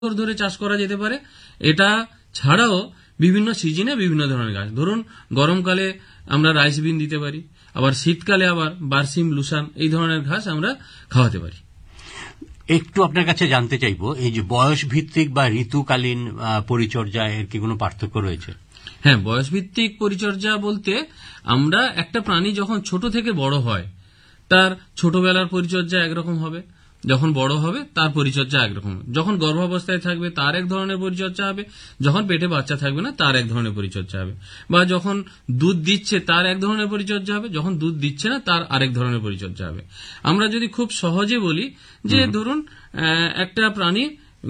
ধরে চাষ করা যেতে পারে। এটা ছাড়াও বিভিন্ন সিজনে বিভিন্ন ধরনের গাছ, ধরুন গরমকালে আমরা রাইস বিন দিতে পারি, আবার শীতকালে আবার বারসিম, লুসান এই ধরনের ঘাস আমরা খাওয়াতে পারি। একটু আপনার কাছে জানতে চাইবো, এই যে বয়স ভিত্তিক বা ঋতুকালীন পরিচর্যা এর কি কোনো পার্থক্য রয়েছে? হ্যাঁ, বয়স ভিত্তিক পরিচর্যা বলতে আমরা একটা প্রাণী যখন ছোট থেকে বড় হয় তার ছোটবেলার পরিচর্যা একরকম হবে, যখন বড় হবে তার পরিচর্যা একরকম, যখন গর্ভাবস্থায় থাকবে তার এক ধরনের পরিচর্যা হবে, যখন পেটে বাচ্চা থাকবে না তার এক ধরনের পরিচর্যা হবে, বা যখন দুধ দিচ্ছে তার এক ধরনের পরিচর্যা হবে, যখন দুধ দিচ্ছে না তার আরেক ধরনের পরিচর্যা হবে। আমরা যদি খুব সহজে বলি যে ধরুন একটা প্রাণী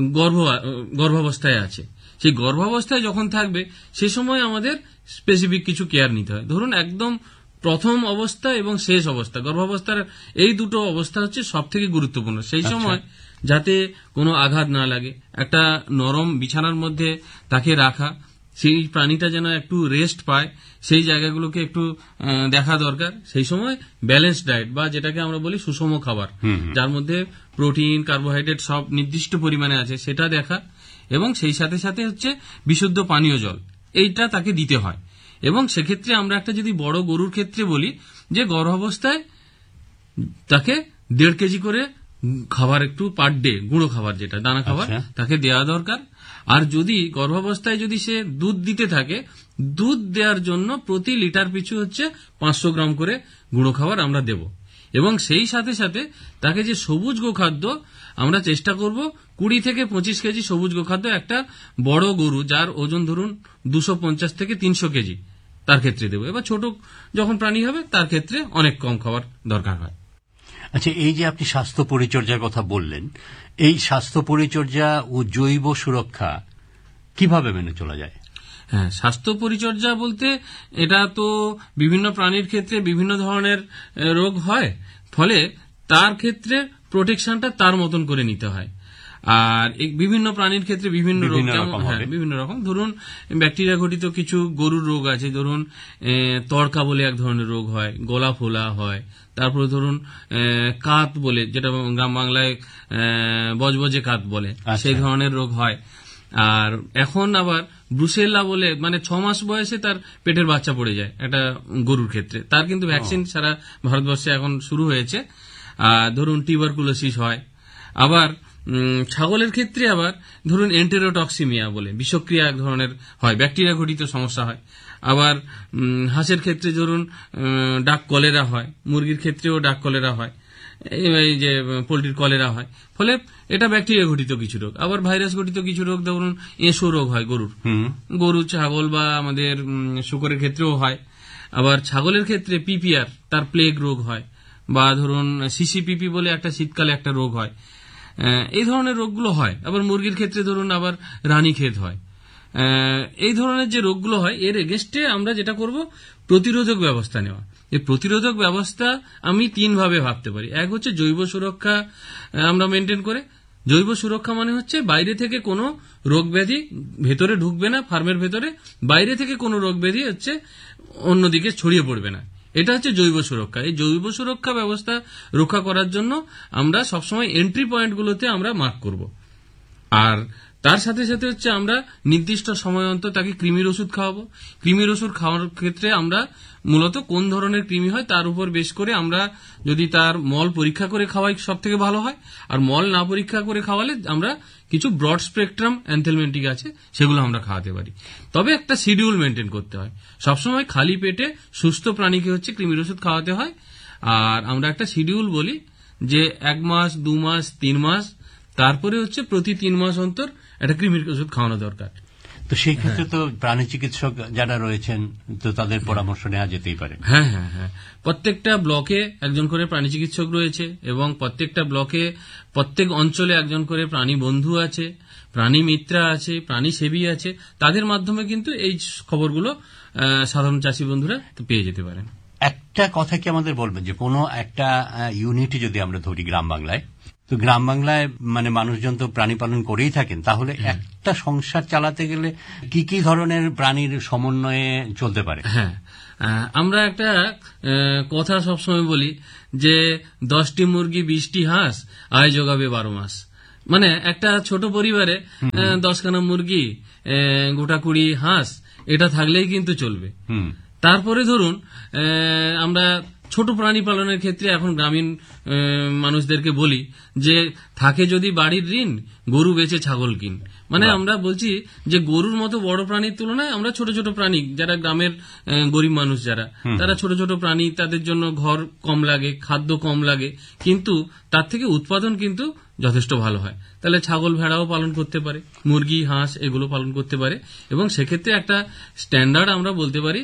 গর্ভাবস্থায় আছে, সেই গর্ভাবস্থায় যখন থাকবে সে সময় আমাদের স্পেসিফিক কিছু কেয়ার নিতে হয়। ধরুন একদম প্রথম অবস্থা এবং শেষ অবস্থা, গর্ভাবস্থার এই দুটো অবস্থা হচ্ছে সব থেকে গুরুত্বপূর্ণ। সেই সময় যাতে কোনো আঘাত না লাগে, একটা নরম বিছানার মধ্যে তাকে রাখা, সেই প্রাণীটা যেন একটু রেস্ট পায়, সেই জায়গাগুলোকে একটু দেখা দরকার। সেই সময় ব্যালেন্স ডায়েট বা যেটাকে আমরা বলি সুষম খাবার, যার মধ্যে প্রোটিন, কার্বোহাইড্রেট সব নির্দিষ্ট পরিমাণে আছে সেটা দেখা, এবং সেই সাথে সাথে হচ্ছে বিশুদ্ধ পানীয় জল, এইটা তাকে দিতে হয়। এবং সেক্ষেত্রে আমরা একটা যদি বড় গরুর ক্ষেত্রে বলি যে গর্ভাবস্থায় তাকে 1.5 কেজি করে খাবার একটু পার ডে, গুঁড়ো খাবার যেটা দানা খাবার তাকে দেওয়া দরকার। আর যদি গর্ভাবস্থায় যদি সে দুধ দিতে থাকে, দুধ দেওয়ার জন্য প্রতি লিটার পিছু হচ্ছে 500 গ্রাম করে গুঁড়ো খাবার আমরা দেব। এবং সেই সাথে সাথে তাকে যে সবুজ গোখাদ্য আমরা চেষ্টা করব 20 থেকে 25 কেজি সবুজ গোখাদ্য একটা বড় গরু যার ওজন ধরুন 250 থেকে 300 কেজি তার ক্ষেত্রে দেব। এবার ছোট যখন প্রাণী হবে তার ক্ষেত্রে অনেক কম খাবার দরকার হয়। আচ্ছা, এই যে আপনি স্বাস্থ্য পরিচর্যার কথা বললেন, এই স্বাস্থ্য পরিচর্যা ও জৈব সুরক্ষা কিভাবে মেনে চলা যায়? হ্যাঁ, স্বাস্থ্য পরিচর্যা বলতে এটা তো বিভিন্ন প্রাণীর ক্ষেত্রে বিভিন্ন ধরনের রোগ হয়, ফলে তার ক্ষেত্রে প্রোটেকশনটা তার মতন করে নিতে হয়। আর বিভিন্ন প্রাণীর ক্ষেত্রে বিভিন্ন রোগ, বিভিন্ন রকম, ধরুন ব্যাকটেরিয়া ঘটিত কিছু গরুর রোগ আছে, ধরুন তড়কা বলে এক ধরনের রোগ হয়, গলা ফোলা হয়, তারপরে ধরুন কাত বলে, যেটা গ্রাম বাংলায় বজবজে কাত বলে, সেই ধরনের রোগ হয়। আর এখন আবার ব্রুসেল্লা বলে, মানে 6 মাস বয়সে তার পেটের বাচ্চা পড়ে যায় একটা গরুর ক্ষেত্রে, তার কিন্তু ভ্যাকসিন সারা ভারতবর্ষে এখন শুরু হয়েছে। ধরুন টিউবারকুলোসিস হয়। আবার ছাগলের ক্ষেত্রে আবার ধরুন এন্টেরোটক্সিমিয়া বলে বিষক্রিয়া এক ধরনের হয়, ব্যাকটেরিয়া ঘটিত সমস্যা হয়। আবার হাঁসের ক্ষেত্রে ধরুন ডাক কলেরা হয়, মুরগির ক্ষেত্রেও ডাক কলেরা হয়, এই যে পোলট্রির কলেরা হয়, ফলে এটা ব্যাকটেরিয়া ঘটিত কিছু রোগ। আবার ভাইরাস ঘটিত কিছু রোগ, ধরুন এঁশো রোগ হয় গরু, ছাগল বা আমাদের শুকরের ক্ষেত্রেও হয়। আবার ছাগলের ক্ষেত্রে পিপিআর, তার প্লেগ রোগ হয়, বা ধরুন সিসিপিপি বলে একটা শীতকালে একটা রোগ হয়, এই ধরনের রোগগুলো হয়। আবার মুরগির ক্ষেত্রে ধরুন আবার রানীক্ষেত হয়। এই ধরনের যে রোগগুলো হয় এর এগেস্টে আমরা যেটা করব প্রতিরোধক ব্যবস্থা নেওয়া। এই প্রতিরোধক ব্যবস্থা আমি 3 ভাবে ভাবতে পারি। এক হচ্ছে জৈব সুরক্ষা আমরা মেনটেন করে। জৈব সুরক্ষা মানে হচ্ছে বাইরে থেকে কোনো রোগ ব্যাধি ভেতরে ঢুকবে না, ফার্মের ভেতরে বাইরে থেকে কোনো রোগ ব্যাধি হচ্ছে অন্যদিকে ছড়িয়ে পড়বে না, এটা হচ্ছে জৈব সুরক্ষা। এই জৈব সুরক্ষা ব্যবস্থা রক্ষা করার জন্য আমরা সবসময় এন্ট্রি পয়েন্টগুলোতে আমরা মার্ক করব। আর তার সাথে সাথে হচ্ছে আমরা নির্দিষ্ট সময় অন্তর তাকে কৃমির ওষুধ খাওয়াবো। কৃমির ওষুধ খাওয়ার ক্ষেত্রে আমরা মূলত কোন ধরনের কৃমি হয় তার উপর বেশ করে আমরা যদি তার মল পরীক্ষা করে খাওয়াই সব থেকে ভালো হয়। আর মল না পরীক্ষা করে খাওয়ালে আমরা কিছু ব্রড স্পেকট্রাম অ্যান্থেলমেন্টিক আছে, সেগুলো আমরা খাওয়াতে পারি। তবে একটা শিডিউল মেনটেন করতে হয়। সবসময় খালি পেটে সুস্থ প্রাণীকে হচ্ছে কৃমির ওষুধ খাওয়াতে হয়। আর আমরা একটা শিডিউল বলি যে 1 মাস, 2 মাস, 3 মাস, তারপরে হচ্ছে প্রতি 3 মাস অন্তর একটা কৃমির ওষুধ খাওয়ানো দরকার। তো সেই ক্ষেত্রে তো প্রাণী চিকিৎসক যারা রয়েছেন তো তাদের পরামর্শ নেওয়া যেতেই পারে। হ্যাঁ হ্যাঁ হ্যাঁ, প্রত্যেকটা ব্লকে একজন করে প্রাণী চিকিৎসক রয়েছে, এবং প্রত্যেকটা ব্লকে প্রত্যেক অঞ্চলে একজন করে প্রাণী বন্ধু আছে, প্রাণী মিত্রা আছে, প্রাণী সেবী আছে। তাদের মাধ্যমে কিন্তু এই খবরগুলো সাধারণ চাষী বন্ধুরা পেয়ে যেতে পারেন। একটা কথা কি আমাদের বলবেন যে কোনো একটা ইউনিটি যদি আমরা ধরি গ্রাম বাংলায়, তো গ্রাম বাংলায় মানে মানুষজন তো প্রাণী পালন করেই থাকেন, তাহলে একটা সংসার চালাতে গেলে কি কি ধরনের প্রাণীর সমন্বয়ে চলতে পারে? হ্যাঁ, আমরা একটা কথা সবসময় বলি যে 10টি মুরগি 20টি হাঁস আয় যোগাবে 12 মাস। মানে একটা ছোট পরিবারে 10খানা মুরগি, গোটা 20 হাঁস এটা থাকলেই কিন্তু চলবে। তারপরে ধরুন আমরা ছোট প্রাণী পালনের ক্ষেত্রে এখন গ্রামীণ মানুষদেরকে বলি যে থাকে যদি বাড়ির ঋণ, গরু বেচে ছাগল কিন। মানে আমরা বলছি যে গরুর মতো বড় প্রাণীর তুলনায় আমরা ছোট ছোট প্রাণী, যারা গ্রামের গরিব মানুষ যারা, তারা ছোট ছোট প্রাণী, তাদের জন্য ঘর কম লাগে, খাদ্য কম লাগে, কিন্তু তার থেকে উৎপাদন কিন্তু যথেষ্ট ভালো হয়। তাহলে ছাগল ভেড়াও পালন করতে পারে, মুরগি হাঁস এগুলো পালন করতে পারে, এবং সেক্ষেত্রে একটা স্ট্যান্ডার্ড আমরা বলতে পারি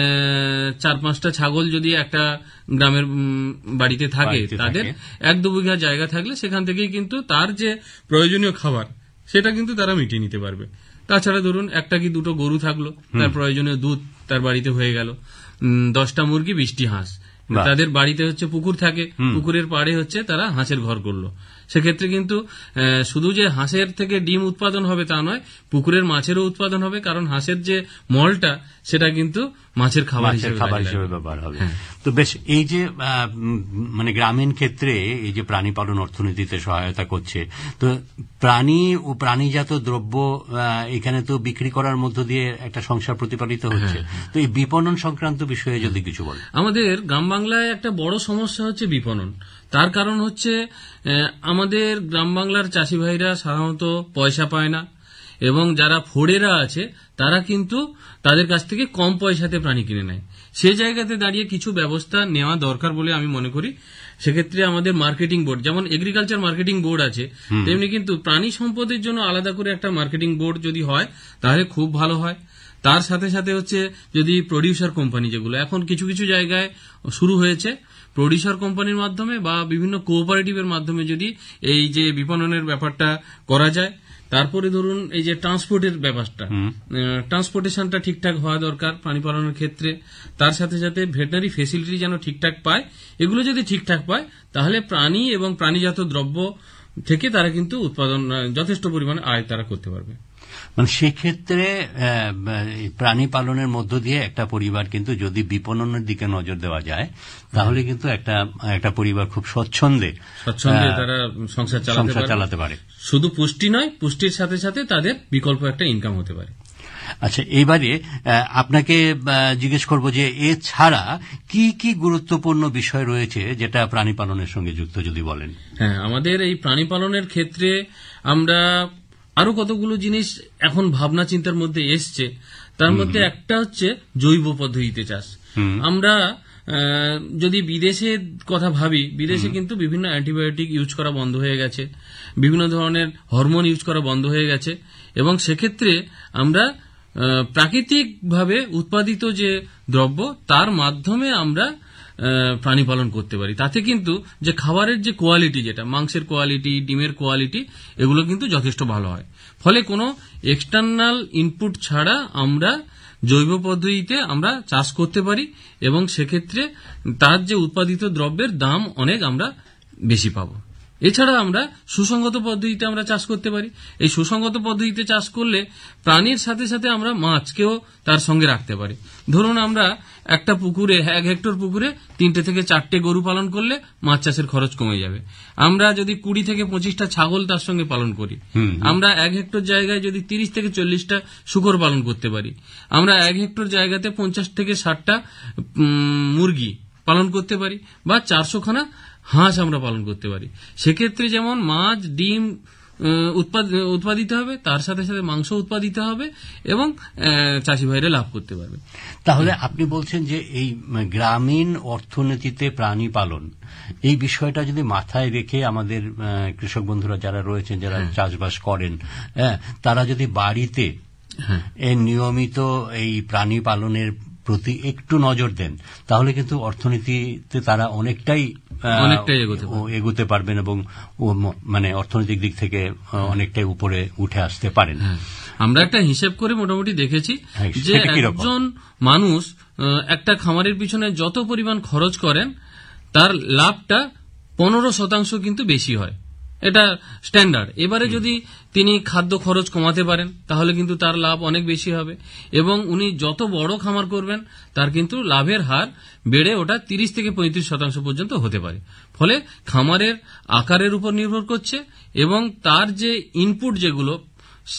4-5টা ছাগল যদি একটা গ্রামের বাড়িতে থাকে, তাদের 1-2 বিঘা জায়গা থাকলে সেখান থেকেই কিন্তু তার যে প্রয়োজনীয় খাবার সেটা কিন্তু তারা মিটিয়ে নিতে পারবে। তাছাড়া ধরুন 1টা কি 2টো গরু থাকলো, তার প্রয়োজনীয় দুধ তার বাড়িতে হয়ে গেল। 10টা মুরগি, 20টি হাঁস, তাদের বাড়িতে হচ্ছে পুকুর থাকে, পুকুরের পাড়ে হচ্ছে তারা হাঁসের ঘর করলো। সেক্ষেত্রে কিন্তু শুধু যে হাঁসের থেকে ডিম উৎপাদন হবে তা নয়, পুকুরের মাছেরও উৎপাদন হবে, কারণ হাঁসের যে মলটা সেটা কিন্তু মাছের খাবার হিসেবে ব্যবহার হবে। তো বেশ, এই যে মানে গ্রামীণ ক্ষেত্রে এই যে প্রাণী পালন অর্থনীতিতে সহায়তা করছে, তো প্রাণী ও প্রাণীজাত দ্রব্য এখানে তো বিক্রি করার মধ্য দিয়ে একটা সংসার প্রতিপালিত হচ্ছে। তো এই বিপণন সংক্রান্ত বিষয়ে যদি কিছু বলেন। আমাদের গ্রাম বাংলায় একটা বড় সমস্যা হচ্ছে বিপণন। তার কারণ হচ্ছে আমাদের গ্রাম বাংলার চাষি ভাইরা সাধারণত পয়সা পায় না, এবং যারা ফোড়েরা আছে তারা কিন্তু তাদের কাছ থেকে কম পয়সাতে প্রাণী কিনে নেয়। সেই জায়গাতে দাঁড়িয়ে কিছু ব্যবস্থা নেওয়া দরকার বলে আমি মনে করি। সেক্ষেত্রে আমাদের মার্কেটিং বোর্ড, যেমন এগ্রিকালচার মার্কেটিং বোর্ড আছে, তেমনি কিন্তু প্রাণী সম্পদের জন্য আলাদা করে একটা মার্কেটিং বোর্ড যদি হয় তাহলে খুব ভালো হয়। তার সাথে সাথে হচ্ছে যদি প্রডিউসার কোম্পানি, যেগুলো এখন কিছু কিছু জায়গায় শুরু হয়েছে, প্রডিউসার কোম্পানির মাধ্যমে বা বিভিন্ন কোঅপারেটিভের মাধ্যমে যদি এই যে বিপণনের ব্যাপারটা করা যায়। তারপরে ধরুন এই যে ট্রান্সপোর্টের ব্যাপারটা, ট্রান্সপোর্টেশনটা ঠিকঠাক হওয়া দরকার প্রাণী পালনের ক্ষেত্রে। তার সাথে সাথে ভেটেনারি ফেসিলিটি যেন ঠিকঠাক পায়, এগুলো যদি ঠিকঠাক পায় তাহলে প্রাণী এবং প্রাণীজাত দ্রব্য থেকে তারা কিন্তু উৎপাদন যথেষ্ট পরিমাণে আয় তারা করতে পারবে। মানে সেক্ষেত্রে প্রাণী পালনের মধ্য দিয়ে একটা পরিবার কিন্তু যদি বিপণনের দিকে নজর দেওয়া যায় তাহলে কিন্তু একটা পরিবার খুব স্বচ্ছন্দে তারা সংসার চালাতে পারে। শুধু পুষ্টি নয়, পুষ্টির সাথে সাথে তাদের বিকল্প একটা ইনকাম হতে পারে। আচ্ছা, এইবারে আপনাকে জিজ্ঞেস করব যে এছাড়া কি কি গুরুত্বপূর্ণ বিষয় রয়েছে যেটা প্রাণী পালনের সঙ্গে যুক্ত, যদি বলেন। হ্যাঁ, আমাদের এই প্রাণী পালনের ক্ষেত্রে আমরা আরো কতগুলো জিনিস এখন ভাবনা চিন্তার মধ্যে এসছে। তার মধ্যে একটা হচ্ছে জৈব পদ্ধতিতে চাষ। আমরা যদি বিদেশের কথা ভাবি, বিদেশে কিন্তু বিভিন্ন অ্যান্টিবায়োটিক ইউজ করা বন্ধ হয়ে গেছে, বিভিন্ন ধরনের হরমোন ইউজ করা বন্ধ হয়ে গেছে, এবং সেক্ষেত্রে আমরা প্রাকৃতিকভাবে উৎপাদিত যে দ্রব্য তার মাধ্যমে আমরা প্রাণী পালন করতে পারি। তাতে কিন্তু যে খাবারের যে কোয়ালিটি, যেটা মাংসের কোয়ালিটি, ডিমের কোয়ালিটি, এগুলো কিন্তু যথেষ্ট ভালো হয়। ফলে কোনো এক্সটার্নাল ইনপুট ছাড়া আমরা জৈব পদ্ধতিতে আমরা চাষ করতে পারি, এবং সেক্ষেত্রে তার যে উৎপাদিত দ্রব্যের দাম অনেক আমরা বেশি পাবো। এছাড়া আমরা সুসংগত পদ্ধতিতে আমরা চাষ করতে পারি। এই সুসংগত পদ্ধতিতে চাষ করলে প্রাণীর সাথে সাথে আমরা মাছকেও তার সঙ্গে রাখতে পারি। ধরুন আমরা একটা পুকুরে, 1 হেক্টর পুকুরে 3টে থেকে 4টে গরু পালন করলে মাছ চাষের খরচ কমে যাবে। আমরা যদি 20 থেকে 25টা ছাগল তার সঙ্গে পালন করি, আমরা 1 হেক্টর জায়গায় যদি 30 থেকে 40টা শূকর পালন করতে পারি, আমরা 1 হেক্টর জায়গাতে 50 থেকে 60টা মুরগি পালন করতে পারি, বা 400খানা হাঁস আমরা পালন করতে পারি। সেক্ষেত্রে যেমন মাছ, ডিম উৎপাদিত হবে, তার সাথে সাথে মাংস উৎপাদিত হবে, এবং চাষি ভাইরা লাভ করতে পারবে। তাহলে আপনি বলছেন যে এই গ্রামীণ অর্থনীতিতে প্রাণী পালন, এই বিষয়টা যদি মাথায় রেখে আমাদের কৃষক বন্ধুরা যারা রয়েছেন, যারা চাষবাস করেন, তারা যদি বাড়িতে নিয়মিত এই প্রাণী পালনের প্রতি একটু নজর দেন, তাহলে কিন্তু অর্থনীতিতে তারা অনেকটাই এগোতে পারবেন, এবং মানে অর্থনৈতিক দিক থেকে অনেকটাই উপরে উঠে আসতে পারেন। আমরা একটা হিসেব করে মোটামুটি দেখেছি যে একজন মানুষ একটা খামারের পিছনে যত পরিমাণ খরচ করেন তার লাভটা 15% কিন্তু বেশি হয়। এটা স্ট্যান্ডার্ড। এবারে যদি তিনি খাদ্য খরচ কমাতে পারেন তাহলে কিন্তু তার লাভ অনেক বেশি হবে, এবং উনি যত বড় খামার করবেন তার কিন্তু লাভের হার বেড়ে ওটা 30 থেকে 35% পর্যন্ত হতে পারে। ফলে খামারের আকারের উপর নির্ভর করছে এবং তার যে ইনপুট যেগুলো